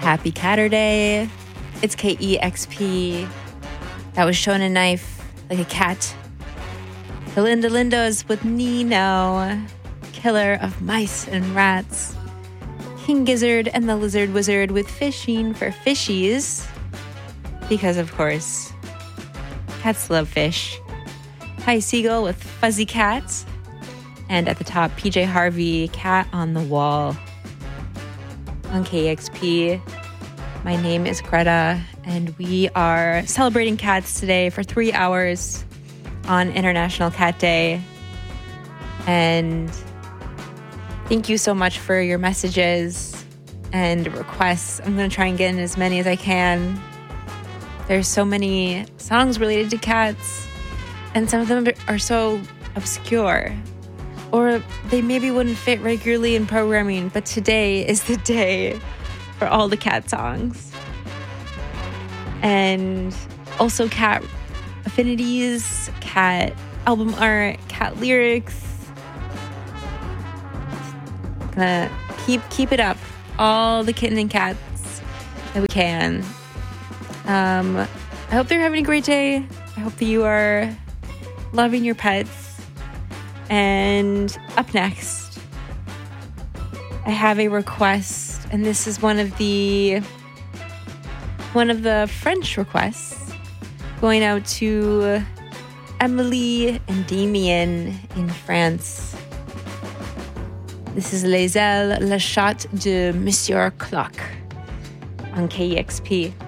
Happy Catterday. It's KEXP. That was Shona Knife, like a cat. Belinda Lindos with Nino. Killer of Mice and Rats. King Gizzard and the Lizard Wizard with Fishing for Fishies. Because, of course, cats love fish. Ty Segall with Fuzzy Cat. And at the top, PJ Harvey, Cat on the Wall. On KEXP. My name is Greta, and we are celebrating cats today for 3 hours on International Cat Day. And thank you so much for your messages and requests. I'm going to try and get in as many as I can. There's so many songs related to cats, and some of them are so obscure, or they maybe wouldn't fit regularly in programming, but today is the day for all the cat songs. And also cat affinities, cat album art, cat lyrics. Gonna keep it up. All the kitten and cats that we can. I hope they're having a great day. I hope that you are loving your pets. And up next, I have a request, and this is one of the French requests going out to Emily and Damien in France. This is Les Ailes, La Chatte de Monsieur Clock on KEXP.